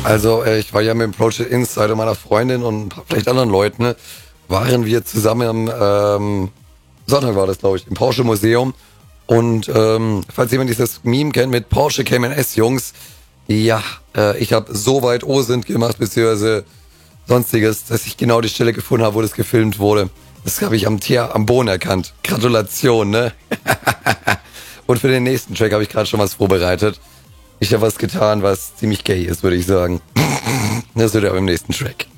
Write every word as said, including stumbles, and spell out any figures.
Also äh, ich war ja mit dem Project Insider meiner Freundin und vielleicht anderen Leuten, ne, waren wir zusammen im ähm, Sonntag war das, glaube ich, im Porsche Museum. Und ähm, falls jemand dieses Meme kennt mit Porsche Cayman S Jungs, ja, äh, ich habe so weit O-Sind gemacht, beziehungsweise sonstiges, dass ich genau die Stelle gefunden habe, wo das gefilmt wurde. Das habe ich am Tier, am Boden erkannt. Gratulation, ne? Und für den nächsten Track habe ich gerade schon was vorbereitet. Ich habe was getan, was ziemlich gay ist, würde ich sagen. Das wird ja beim nächsten Track.